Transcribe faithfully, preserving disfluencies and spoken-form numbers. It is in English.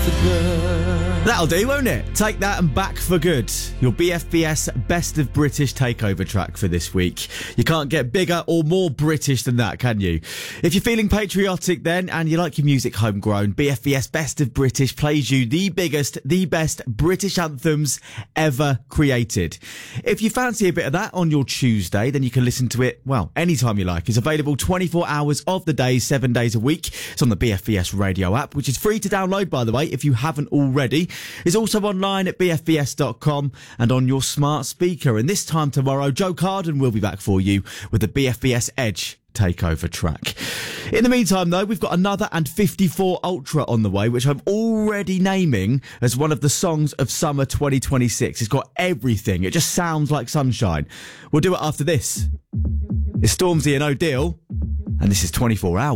for good. That'll do, won't it? Take that and Back for Good. Your B F B S Best of British Takeover track for this week. You can't get bigger or more British than that, can you? If you're feeling patriotic then and you like your music homegrown, B F B S Best of British plays you the biggest, the best British anthems ever created. If you fancy a bit of that on your Tuesday, then you can listen to it, well, anytime you like. It's available twenty-four hours of the day, seven days a week. It's on the B F B S radio app, which is free to download, by the way, if you haven't already. It's also online at b f b s dot com and on your smart speaker. And this time tomorrow, Joe Carden will be back for you with the B F B S Edge takeover track. In the meantime, though, we've got another and fifty-four Ultra on the way, which I'm already naming as one of the songs of summer twenty twenty-six. It's got everything. It just sounds like sunshine. We'll do it after this. It's Stormzy and O'Deal, and this is twenty-four hours.